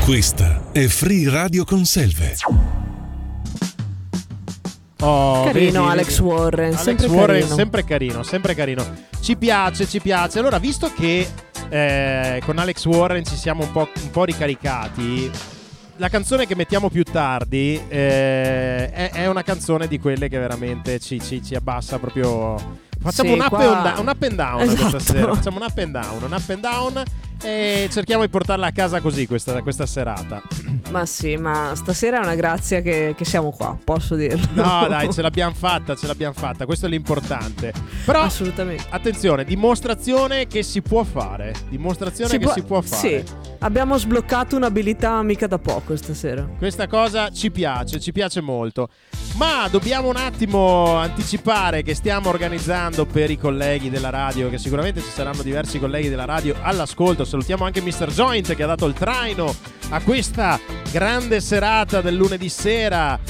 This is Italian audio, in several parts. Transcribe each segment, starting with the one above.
Questa è Free Radio Conselve. Oh, carino, vedi, Alex Warren, Alex sempre Warren, carino. sempre carino. Ci piace. Allora, visto che con Alex Warren ci siamo un po' ricaricati, la canzone che mettiamo più tardi è una canzone di quelle che veramente ci abbassa proprio. Facciamo Sì, un up and down esatto. questa sera. Facciamo un up and down e cerchiamo di portarla a casa così questa serata. Ma sì, ma stasera è una grazia che siamo qua, posso dirlo. No, dai, ce l'abbiamo fatta. Questo è l'importante. Però assolutamente. attenzione, dimostrazione che si può fare. Si può fare. Sì, abbiamo sbloccato un'abilità mica da poco stasera. Questa cosa ci piace molto. Ma dobbiamo un attimo anticipare che stiamo organizzando per i colleghi della radio, che sicuramente ci saranno diversi colleghi della radio all'ascolto. Salutiamo anche Mr. Joint che ha dato il traino a questa grande serata del lunedì sera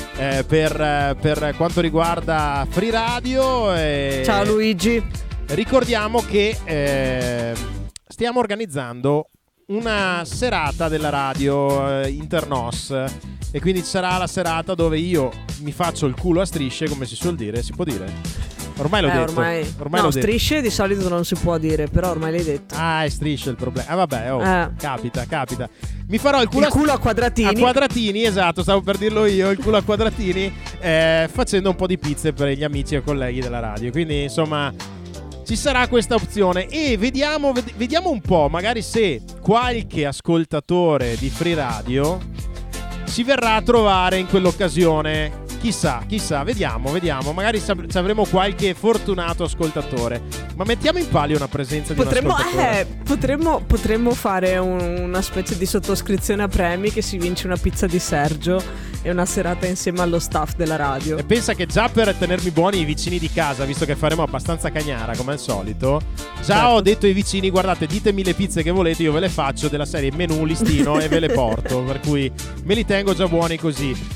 per quanto riguarda Free Radio. Ciao Luigi. Ricordiamo che stiamo organizzando una serata della radio Internos, e quindi ci sarà la serata dove io mi faccio il culo a strisce, come si suol dire. Si può dire? Ormai l'ho detto. Ormai no, l'ho strisce detto. di solito non si può dire, però ormai l'hai detto. Ah, è strisce il problema. Vabbè, capita. Mi farò il culo a quadratini. A quadratini, esatto, stavo per dirlo io, il culo a quadratini, facendo un po' di pizze per gli amici e colleghi della radio. Quindi, insomma, ci sarà questa opzione e vediamo un po', magari se qualche ascoltatore di Free Radio ci verrà a trovare in quell'occasione. Chissà, vediamo. Magari avremo qualche fortunato ascoltatore. Ma mettiamo in palio una presenza di un ascoltatore. Potremmo fare una specie di sottoscrizione a premi, che si vince una pizza di Sergio e una serata insieme allo staff della radio. E pensa che già per tenermi buoni i vicini di casa, visto che faremo abbastanza cagnara come al solito, già certo. Ho detto ai vicini: guardate, ditemi le pizze che volete, io ve le faccio della serie menù, listino e ve le porto. Per cui me li tengo già buoni così.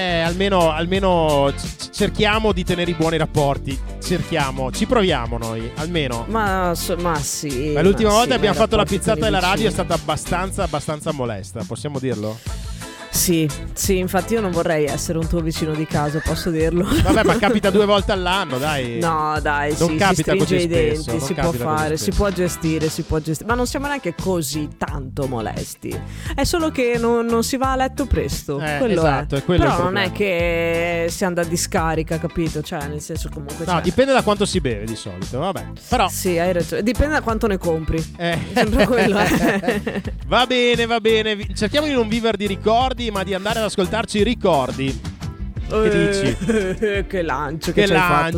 Almeno cerchiamo di tenere i buoni rapporti. Ci proviamo noi, almeno. Ma sì. Ma l'ultima volta abbiamo fatto la rapporti pizzata con i della radio, è vicini. stata abbastanza molesta, possiamo dirlo? Sì, infatti io non vorrei essere un tuo vicino di casa, posso dirlo. Vabbè, ma capita 2 volte all'anno, dai. No, dai, non sì, capita si stringe così i spesso, denti, non si può capita così fare, spesso. si può gestire. Ma non siamo neanche così tanto molesti. È solo che non si va a letto presto. Quello esatto, è. è quello Però il non è problema. che si anda a discarica, capito? Cioè, nel senso, comunque. No, dipende da quanto si beve di solito, vabbè. Però sì, hai ragione. Dipende da quanto ne compri. Sempre quello, Va bene. Cerchiamo di non vivere di ricordi, ma di andare ad ascoltarci i ricordi. Che dici? Che lancio che ci hai fatto